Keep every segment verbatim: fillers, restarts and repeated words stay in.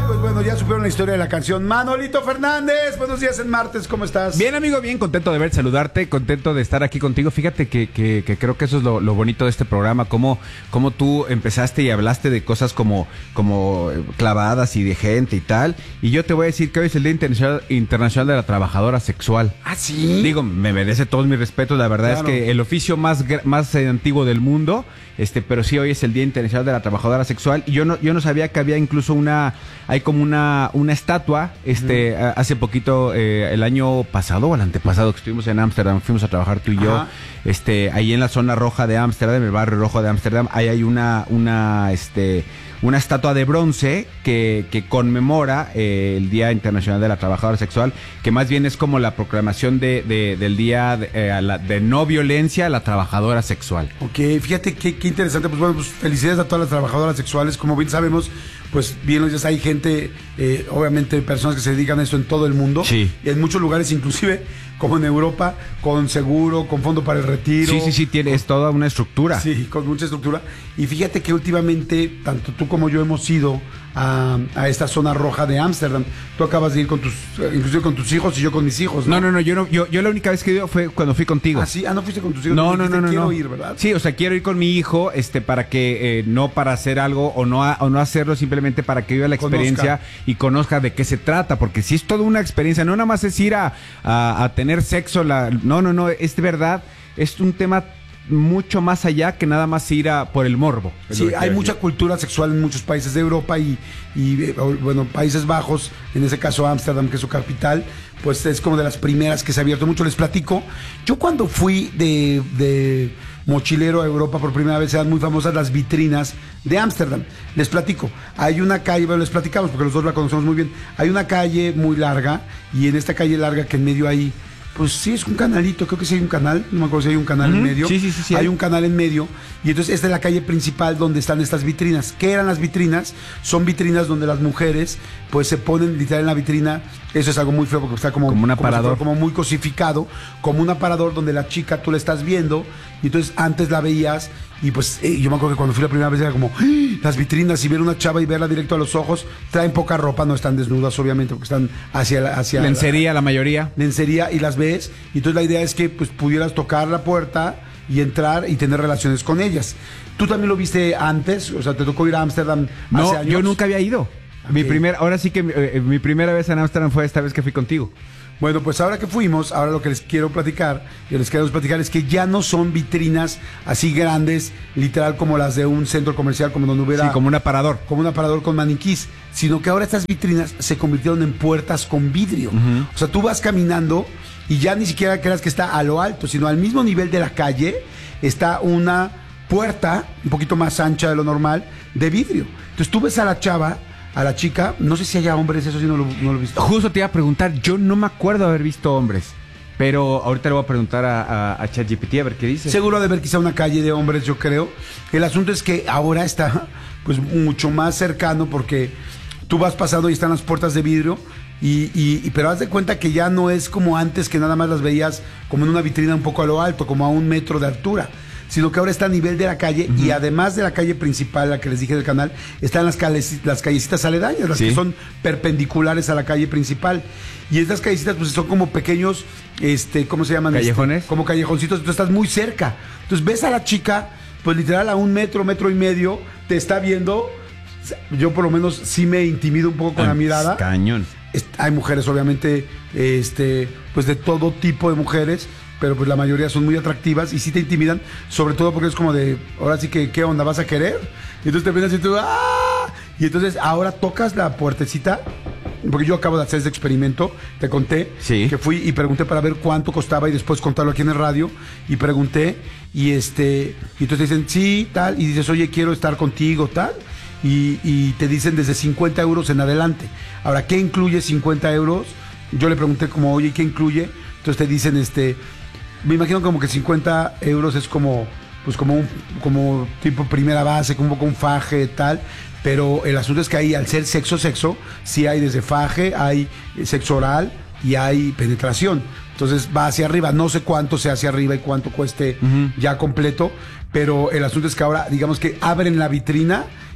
pues bueno, ya supieron la historia de la canción. Manolito Fernández, buenos días en martes, ¿cómo estás? Bien, amigo, bien, contento de ver, saludarte, contento de estar aquí contigo. Fíjate que, que, que creo que eso es lo, lo bonito de este programa, cómo, cómo tú empezaste y hablaste de cosas como, como clavadas y de gente y tal. Y yo te voy a decir que hoy es el Día Internacional, Internacional de la Trabajadora Sexual. ¿Ah, sí? Digo, me merece todos mis respetos, la verdad claro. Es que el oficio más, más eh, antiguo del mundo, este, pero sí hoy es el Día Internacional de la Trabajadora Sexual. Y yo no, yo no sabía que había incluso una, hay como una, una estatua, este, uh-huh. hace poquito, eh, el año pasado o el antepasado que estuvimos en Ámsterdam, fuimos a trabajar tú y yo, Ajá. este, ahí en la zona roja de Ámsterdam, en el barrio rojo de Ámsterdam, ahí hay una, una, este, una estatua de bronce que, que conmemora eh, el Día Internacional de la Trabajadora Sexual, que más bien es como la proclamación de, de, del Día de, eh, a la, de no violencia a la trabajadora sexual. Ok, fíjate qué, qué interesante, pues bueno, pues felicidades a todas las trabajadoras sexuales, como bien sabemos, pues bien, ya hay gente, eh, obviamente personas que se dedican a esto en todo el mundo, sí. Y en muchos lugares, inclusive como en Europa, con seguro, con fondo para el retiro. Sí, sí, sí, tiene, es toda una estructura. Sí, con mucha estructura. Y fíjate que últimamente, tanto tú como yo hemos ido a, a esta zona roja de Ámsterdam. Tú acabas de ir con tus, inclusive con tus hijos y yo con mis hijos, ¿no? No, no, no, yo no, yo, yo la única vez que he ido fue cuando fui contigo. Ah, sí, ah, no fuiste con tus hijos. No, no, no, no, quiero no. ir, ¿verdad? Sí, o sea, quiero ir con mi hijo, este, para que, eh, no para hacer algo o no, a, o no hacerlo, simplemente para que viva la experiencia conozca. Y conozca de qué se trata, porque si es toda una experiencia, no nada más es ir a, a, a tener sexo, la, no, no, no, es de verdad, es un tema mucho más allá que nada más ir a por el morbo. Sí, hay mucha cultura sexual en muchos países de Europa y, y bueno, Países Bajos, en ese caso Ámsterdam, que es su capital, pues es como de las primeras que se ha abierto mucho. Les platico, yo cuando fui de, de mochilero a Europa por primera vez, eran muy famosas las vitrinas de Ámsterdam. Les platico, hay una calle, bueno, les platicamos porque los dos la conocemos muy bien, hay una calle muy larga y en esta calle larga que en medio hay, pues sí, es un canalito, creo que sí hay un canal, no me acuerdo si hay un canal uh-huh. en medio. Sí, sí, sí, sí. Hay un canal en medio, y entonces esta es la calle principal donde están estas vitrinas. ¿Qué eran las vitrinas? Son vitrinas donde las mujeres, pues se ponen literal en la vitrina, eso es algo muy feo porque está como, como un aparador, como, como muy cosificado, como un aparador donde la chica tú la estás viendo, y entonces antes la veías, y pues eh, yo me acuerdo que cuando fui la primera vez era como, ¡ah! Las vitrinas, y ver una chava y verla directo a los ojos, traen poca ropa, no están desnudas obviamente, porque están hacia la... Hacia lencería la, la mayoría. Lencería, y las ves, y entonces la idea es que pues pudieras tocar la puerta y entrar y tener relaciones con ellas. ¿Tú también lo viste antes? O sea, ¿te tocó ir a Ámsterdam hace no, años? Yo nunca había ido. Okay. Mi primer, ahora sí que eh, mi primera vez en Ámsterdam fue esta vez que fui contigo. Bueno, pues ahora que fuimos, ahora lo que les quiero platicar, y les quiero platicar es que ya no son vitrinas así grandes, literal como las de un centro comercial, como donde hubiera... Sí, como un aparador. Como un aparador con maniquís, sino que ahora estas vitrinas se convirtieron en puertas con vidrio. Uh-huh. O sea, tú vas caminando y ya ni siquiera creas que está a lo alto, sino al mismo nivel de la calle está una puerta, un poquito más ancha de lo normal, de vidrio. Entonces tú ves a la chava, a la chica, no sé si haya hombres, eso sí no lo, no lo he visto. Justo te iba a preguntar, yo no me acuerdo haber visto hombres, pero ahorita le voy a preguntar a, a, a ChatGPT a ver qué dice. Seguro de ver quizá una calle de hombres, yo creo. El asunto es que ahora está pues mucho más cercano porque tú vas pasando y están las puertas de vidrio, y, y, y pero haz de cuenta que ya no es como antes, que nada más las veías como en una vitrina un poco a lo alto, como a un metro de altura, sino que ahora está a nivel de la calle, uh-huh. Y además de la calle principal, la que les dije del canal, están las, calles, las callecitas aledañas, las ¿sí? que son perpendiculares a la calle principal. Y estas callecitas pues son como pequeños, este, ¿cómo se llaman? ¿Callejones? Este, como callejoncitos, entonces estás muy cerca. Entonces ves a la chica, pues literal a un metro, metro y medio, te está viendo. Yo por lo menos sí me intimido un poco con Ay, la mirada. Cañón. Hay mujeres, obviamente, este, pues de todo tipo de mujeres, pero pues la mayoría son muy atractivas y sí te intimidan, sobre todo porque es como de, ahora sí que, ¿qué onda? ¿Vas a querer? Y entonces te vienes y tú, ¡ah! Y entonces ahora tocas la puertecita, porque yo acabo de hacer ese experimento, te conté, sí. que fui y pregunté para ver cuánto costaba y después contarlo aquí en el radio, y pregunté, y este, y entonces te dicen, sí, tal, y dices, oye, quiero estar contigo, tal, y, y te dicen desde cincuenta euros en adelante. Ahora, ¿qué incluye cincuenta euros? Yo le pregunté como, oye, ¿qué incluye? Entonces te dicen, este, me imagino como que cincuenta euros es como, pues como un, como tipo primera base, como un poco un faje, tal, pero el asunto es que ahí, al ser sexo, sexo, sí hay desde faje, hay sexo oral y hay penetración. Entonces va hacia arriba, no sé cuánto sea hacia arriba y cuánto cueste uh-huh. ya completo, pero el asunto es que ahora, digamos que abren la vitrina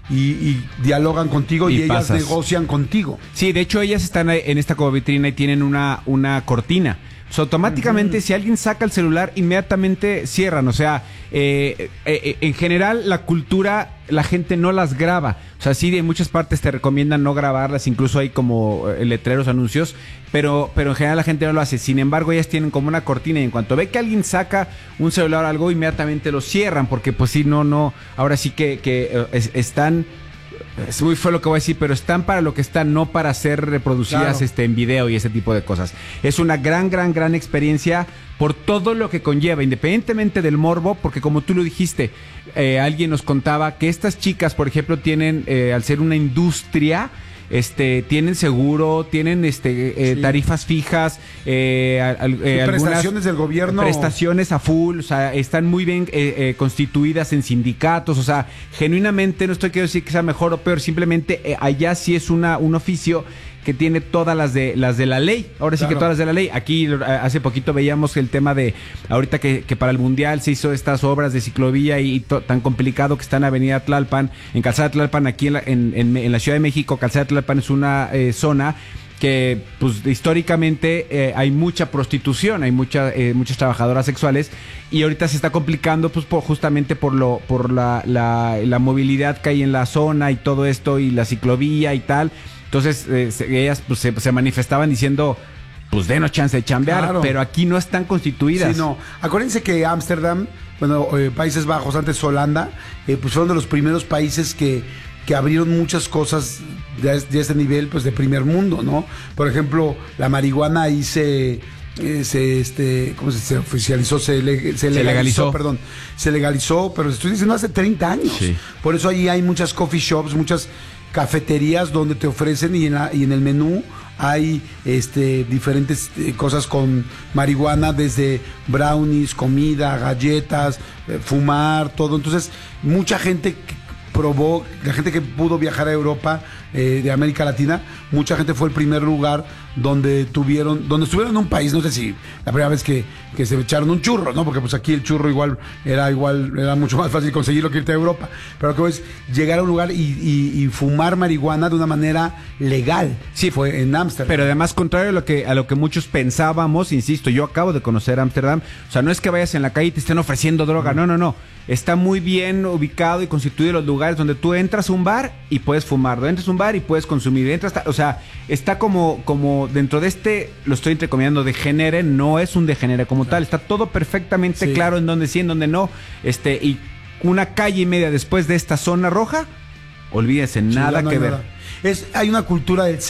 y, y dialogan contigo y, y ellas pasas. negocian contigo. Sí, de hecho ellas están en esta como vitrina y tienen una, una cortina. O sea, automáticamente, uh-huh. si alguien saca el celular, inmediatamente cierran. O sea, eh, eh, en general, la cultura, la gente no las graba. O sea, sí, en muchas partes te recomiendan no grabarlas. Incluso hay como eh, letreros, anuncios. Pero, pero en general la gente no lo hace. Sin embargo, ellas tienen como una cortina. Y en cuanto ve que alguien saca un celular o algo, inmediatamente lo cierran. Porque pues sí, no, no. Ahora sí que, que eh, es, están... Es muy feo lo que voy a decir, pero están para lo que están, no para ser reproducidas claro. este, en video y ese tipo de cosas. Es una gran, gran, gran experiencia por todo lo que conlleva, independientemente del morbo, porque como tú lo dijiste, eh, alguien nos contaba que estas chicas, por ejemplo, tienen, eh, al ser una industria, este, tienen seguro, tienen este eh, sí. tarifas fijas, eh, al, eh, sí, prestaciones del gobierno, prestaciones a full, o sea, están muy bien eh, eh, constituidas en sindicatos, o sea, genuinamente no estoy quiero decir que sea mejor o peor, simplemente eh, allá sí es una un oficio que tiene todas las de las de la ley. Ahora sí claro. que todas las de la ley. Aquí hace poquito veíamos el tema de ahorita que, que para el Mundial se hizo estas obras de ciclovía y, y to, tan complicado que está en Avenida Tlalpan, en Calzada Tlalpan, aquí en la, en, en, en la Ciudad de México. Calzada Tlalpan es una eh, zona que pues históricamente eh, hay mucha prostitución, hay mucha, eh, muchas trabajadoras sexuales y ahorita se está complicando pues por, justamente por lo por la, la, la movilidad que hay en la zona y todo esto y la ciclovía y tal. Entonces eh, se, ellas pues, se, se manifestaban diciendo, pues denos chance de chambear, claro. pero aquí no están constituidas. Sí, no. Acuérdense que Ámsterdam, bueno, eh, Países Bajos, antes Holanda, eh, pues fueron de los primeros países que, que abrieron muchas cosas de, de este nivel, pues de primer mundo, ¿no? Por ejemplo, la marihuana ahí se... Eh, se este cómo se, se oficializó se, le, se, legalizó, se legalizó perdón se legalizó pero estoy diciendo hace treinta años sí. Por eso ahí hay muchas coffee shops, muchas cafeterías donde te ofrecen y en, la, y en el menú hay este diferentes eh, cosas con marihuana, desde brownies, comida, galletas, eh, fumar, todo. Entonces mucha gente probó, la gente que pudo viajar a Europa, eh, de América Latina, mucha gente fue el primer lugar donde tuvieron, donde estuvieron en un país, no sé si la primera vez que, que se echaron un churro, ¿no? Porque pues aquí el churro igual era igual, era mucho más fácil conseguirlo que irte a Europa. Pero lo que es llegar a un lugar y, y, y fumar marihuana de una manera legal. Sí, fue en Ámsterdam. Pero además, contrario a lo que, a lo que muchos pensábamos, insisto, yo acabo de conocer Ámsterdam, o sea, no es que vayas en la calle y te estén ofreciendo droga, no, no, no. Está muy bien ubicado y constituido los lugares donde tú entras a un bar y puedes fumar, entras a un bar y puedes consumir, entras, o sea, está como, como dentro de este, lo estoy entrecomillando, degenere, no es un degenere como tal, está todo perfectamente sí. claro en dónde sí, en dónde no, este, y una calle y media después de esta zona roja, olvídese, nada sí, no que ver. Nada. Es, hay una cultura del